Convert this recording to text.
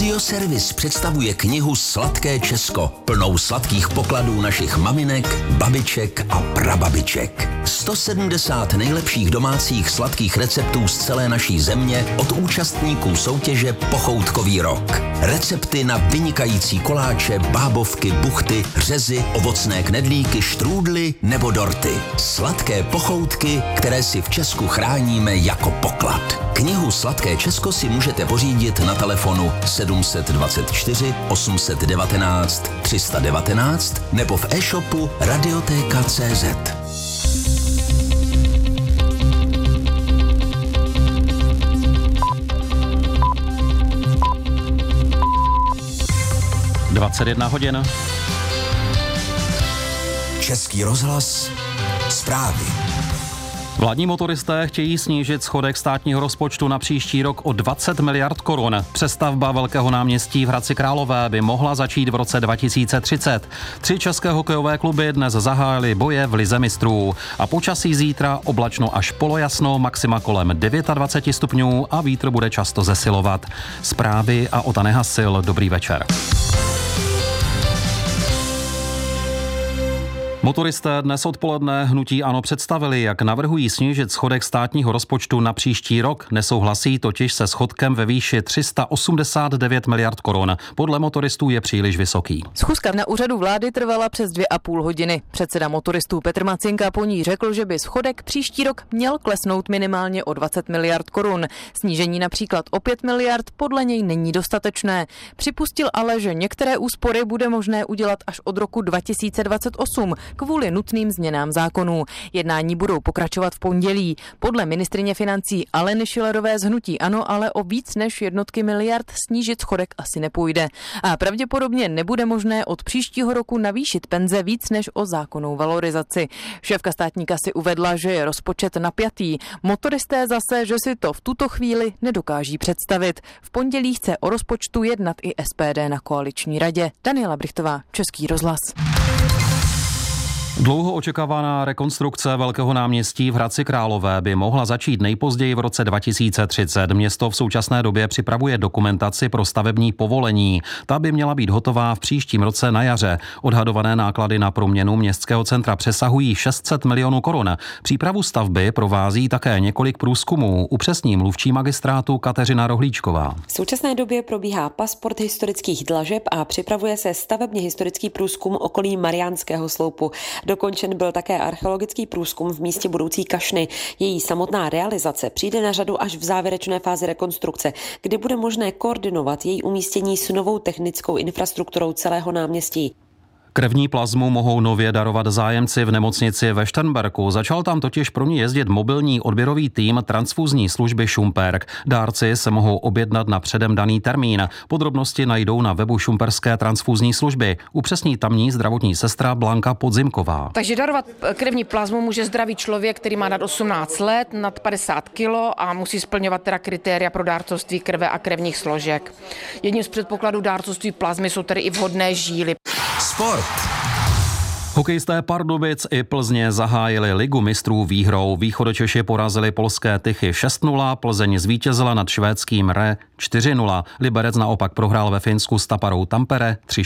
Radioservis představuje knihu Sladké Česko, plnou sladkých pokladů našich maminek, babiček a prababiček. 170 nejlepších domácích sladkých receptů z celé naší země od účastníků soutěže Pochoutkový rok. Recepty na vynikající koláče, bábovky, buchty, řezy, ovocné knedlíky, štrůdly nebo dorty. Sladké pochoutky, které si v Česku chráníme jako poklad. Knihu Sladké Česko si můžete pořídit na telefonu 724 819 319 nebo v e-shopu Radioteka.cz. hodin. Český rozhlas, zprávy. Vládní motoristé chtějí snížit schodek státního rozpočtu na příští rok o 20 miliard korun. Přestavba Velkého náměstí v Hradci Králové by mohla začít v roce 2030. 3 české hokejové kluby dnes zahájily boje v lize mistrů. A počasí zítra oblačno až polojasno, maxima kolem 29 stupňů a vítr bude často zesilovat. Zprávy a Ota Nehasil, dobrý večer. Motoristé dnes odpoledne hnutí ANO představili, jak navrhují snížit schodek státního rozpočtu na příští rok. Nesouhlasí totiž se schodkem ve výši 389 miliard korun. Podle motoristů je příliš vysoký. Schůzka na úřadu vlády trvala přes 2,5 hodiny. Předseda motoristů Petr Macinka po ní řekl, že by schodek příští rok měl klesnout minimálně o 20 miliard korun. Snížení například o 5 miliard podle něj není dostatečné. Připustil ale, že některé úspory bude možné udělat až od roku 2028. Kvůli nutným změnám zákonů. Jednání budou pokračovat v pondělí. Podle ministryně financí Aleny Schillerové z hnutí ANO ale o víc než jednotky miliard snížit schodek asi nepůjde. A pravděpodobně nebude možné od příštího roku navýšit penze víc než o zákonnou valorizaci. Šéfka státní kasy uvedla, že je rozpočet napjatý. Motoristé zase, že si to v tuto chvíli nedokáží představit. V pondělí chce o rozpočtu jednat i SPD na koaliční radě. Daniela Brichtová, Český rozhlas. Dlouho očekávaná rekonstrukce Velkého náměstí v Hradci Králové by mohla začít nejpozději v roce 2030. Město v současné době připravuje dokumentaci pro stavební povolení. Ta by měla být hotová v příštím roce na jaře. Odhadované náklady na proměnu městského centra přesahují 600 milionů korun. Přípravu stavby provází také několik průzkumů, upřesní mluvčí magistrátu Kateřina Rohlíčková. V současné době probíhá pasport historických dlažeb a připravuje se stavebně historický průzkum okolí Mariánského sloupu. Dokončen byl také archeologický průzkum v místě budoucí kašny. Její samotná realizace přijde na řadu až v závěrečné fázi rekonstrukce, kdy bude možné koordinovat její umístění s novou technickou infrastrukturou celého náměstí. Krevní plazmu mohou nově darovat zájemci v nemocnici ve Šternberku. Začal tam totiž pro ní jezdit mobilní odběrový tým transfuzní služby Šumperk. Dárci se mohou objednat na předem daný termín. Podrobnosti najdou na webu šumperské transfuzní služby. Upřesní tamní zdravotní sestra Blanka Podzimková. Takže darovat krevní plazmu může zdravý člověk, který má nad 18 let, nad 50 kilo a musí splňovat teda kritéria pro dárcovství krve a krevních složek. Jedním z předpokladů dárcovství plazmy jsou tedy i vhodné žíly. Sport. Hokejisté Pardubic i Plzně zahájili ligu mistrů výhrou. Východočeši porazili polské Tychy 6-0, Plzeň zvítězila nad švédským Re 4-0. Liberec naopak prohrál ve Finsku s Taparou Tampere 3-6.